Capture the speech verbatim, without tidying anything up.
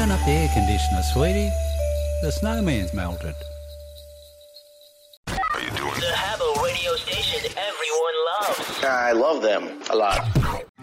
Turn up the air conditioner, sweetie. The snowman's melted. How you doing? The Habbo radio station everyone loves. I love them a lot.